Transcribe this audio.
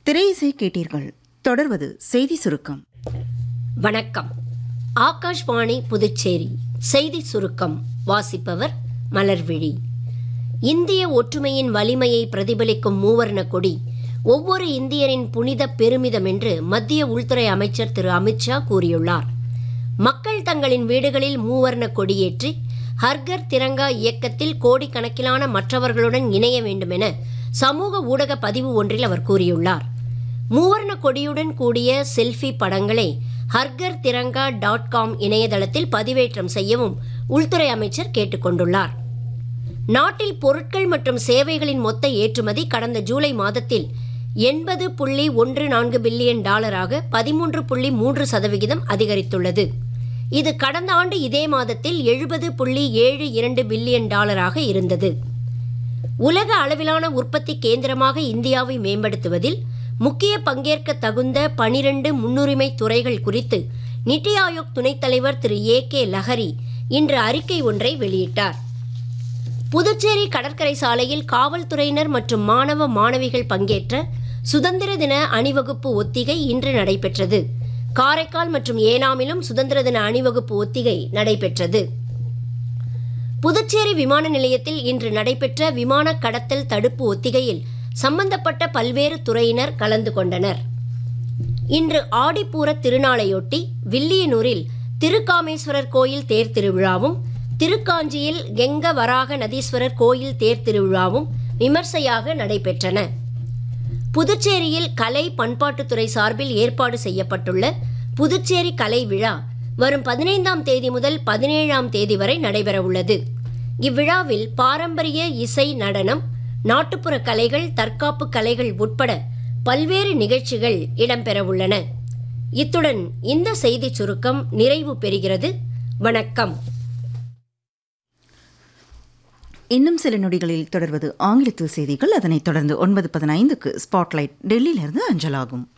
திரையிசை கேட்டீர்கள். தொடர்வது செய்தி சுருக்கம். வணக்கம். ஆகாஷ்வாணி புதுச்சேரி செய்தி சுருக்கம் வாசிப்பவர் மலர்விழி. இந்திய ஒற்றுமையின் வலிமையை பிரதிபலிக்கும் மூவர்ண கொடி ஒவ்வொரு இந்தியரின் புனித பெருமிதம் என்று மத்திய உள்துறை அமைச்சர் திரு அமித்ஷா கூறியுள்ளார். மக்கள் தங்களின் வீடுகளில் மூவர்ண கொடியேற்றி ஹர்கர் திரங்கா இயக்கத்தில் கோடிக்கணக்கிலான மற்றவர்களுடன் இணைய வேண்டும் என சமூக ஊடக பதிவு ஒன்றில் அவர் கூறியுள்ளார். மூவர்ண கொடியுடன் கூடிய செல்ஃபி படங்களை hargartiranga.com இணையதளத்தில் பதிவேற்றம் செய்யவும் உள்துறை அமைச்சர் கேட்டுக்கொண்டுள்ளார். நாட்டில் பொருட்கள் மற்றும் சேவைகளின் மொத்த ஏற்றுமதி கடந்த ஜூலை மாதத்தில் $80.14 பில்லியன் 13.3% அதிகரித்துள்ளது. இது கடந்த ஆண்டு இதே மாதத்தில் $70.72 பில்லியன் இருந்தது. உலக அளவிலான உற்பத்தி கேந்திரமாக இந்தியாவை மேம்படுத்துவதில் முக்கிய பங்கேற்க தகுந்த 12 முன்னுரிமை துறைகள் குறித்து நிதி ஆயோக் துணைத் தலைவர் திரு AK லஹரி இன்று அறிக்கை ஒன்றை வெளியிட்டார். புதுச்சேரி கடற்கரை சாலையில் காவல்துறையினர் மற்றும் மாணவ மாணவிகள் பங்கேற்ற சுதந்திர தின அணிவகுப்பு ஒத்திகை இன்று நடைபெற்றது. காரைக்கால் மற்றும் ஏனாமிலும் சுதந்திர தின அணிவகுப்பு ஒத்திகை நடைபெற்றது. புதுச்சேரி விமான நிலையத்தில் இன்று நடைபெற்ற விமான கடத்தல் தடுப்பு ஒத்திகையில் சம்பந்தப்பட்ட பல்வேறு துறையினர் கலந்து கொண்டனர். இன்று ஆடிப்பூர திருநாளையொட்டி வில்லியனூரில் திருக்காமேஸ்வரர் கோயில் தேர் திருவிழாவும் திருக்காஞ்சியில் கெங்க வராக நதீஸ்வரர் கோயில் தேர் திருவிழாவும் விமர்சையாக நடைபெற்றன. புதுச்சேரியில் கலை பண்பாட்டுத்துறை சார்பில் ஏற்பாடு செய்யப்பட்டுள்ள புதுச்சேரி கலை விழா வரும் 15ஆம் தேதி முதல் 17ஆம் தேதி வரை நடைபெறவுள்ளது. இவ்விழாவில் பாரம்பரிய இசை, நடனம், நாட்டுப்புற கலைகள், தற்காப்பு கலைகள் உட்பட பல்வேறு நிகழ்ச்சிகள் இடம்பெறவுள்ளன. இத்துடன் இந்த செய்தி சுருக்கம் நிறைவு பெறுகிறது. வணக்கம். இன்னும் சில நொடிகளில் தொடர்வது ஆங்கிலத்தில் செய்திகள். அதனைத் தொடர்ந்து 9:15க்கு ஸ்பாட்லைட் டெல்லியிலிருந்து அஞ்சலாகும்.